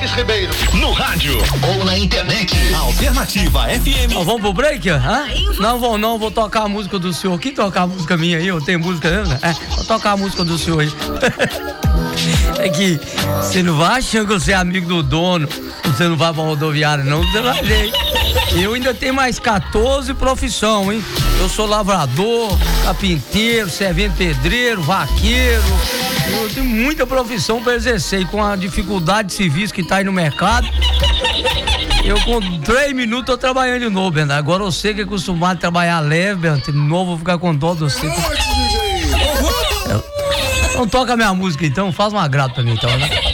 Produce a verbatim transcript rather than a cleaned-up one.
Félix Ribeiro. No rádio ou na internet. Alternativa F M. Oh, vamos pro break? Hã? Não vou não, vou tocar a música do senhor. Quem tocar a música minha aí? Eu tenho música, né? É, vou tocar a música do senhor aí. É que você não vai achando que você é amigo do dono, você não vai pra rodoviária não, você vai ver. Eu ainda tenho mais quatorze profissão, hein? Eu sou lavrador, carpinteiro, servente pedreiro, vaqueiro. Eu tenho muita profissão pra exercer e com a dificuldade de serviço que tá aí no mercado. Eu com três minutos tô trabalhando de novo, Bernardo. Agora eu sei que é acostumado a trabalhar leve, Bernardo. De novo vou ficar com dó de você. Então toca a minha música então, faz um agrado pra mim então, né?